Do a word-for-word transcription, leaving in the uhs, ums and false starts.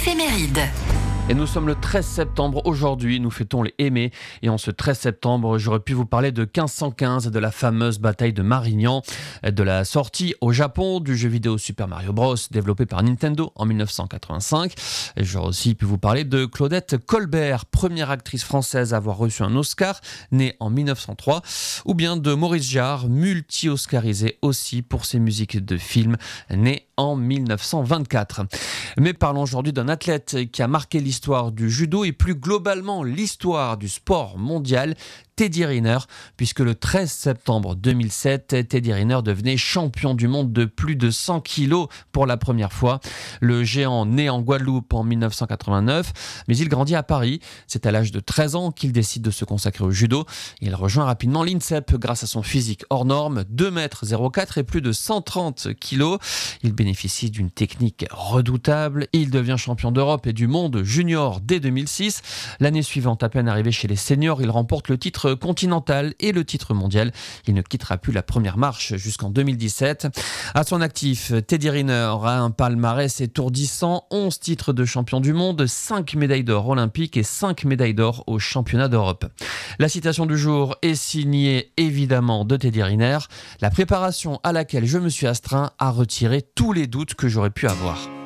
éphéméride. Et nous sommes le treize septembre aujourd'hui, nous fêtons les Aimés. Et en ce treize septembre, j'aurais pu vous parler de quinze cent quinze, de la fameuse bataille de Marignan, de la sortie au Japon du jeu vidéo Super Mario Bros, développé par Nintendo en dix-neuf cent quatre-vingt-cinq. Et j'aurais aussi pu vous parler de Claudette Colbert, première actrice française à avoir reçu un Oscar, née en dix-neuf cent trois. Ou bien de Maurice Jarre, multi-oscarisé aussi pour ses musiques de films, né en dix-neuf cent vingt-quatre. Mais parlons aujourd'hui d'un athlète qui a marqué l'histoire du judo et plus globalement l'histoire du sport mondial, Teddy Riner, puisque le treize septembre deux mille sept, Teddy Riner devenait champion du monde de plus de cent kilos pour la première fois. Le géant né en Guadeloupe en dix-neuf cent quatre-vingt-neuf, mais il grandit à Paris. C'est à l'âge de treize ans qu'il décide de se consacrer au judo. Il rejoint rapidement l'INSEP grâce à son physique hors norme, deux mètres zéro quatre et plus de cent trente kilos. Il bénéficie d'une technique redoutable. Il devient champion d'Europe et du monde junior dès deux mille six. L'année suivante, à peine arrivé chez les seniors, il remporte le titre continental et le titre mondial. Il ne quittera plus la première marche jusqu'en deux mille dix-sept. À son actif, Teddy Riner a un palmarès étourdissant, onze titres de champion du monde, cinq médailles d'or olympiques et cinq médailles d'or aux championnats d'Europe. La citation du jour est signée évidemment de Teddy Riner. La préparation à laquelle je me suis astreint a retiré tous les doutes que j'aurais pu avoir.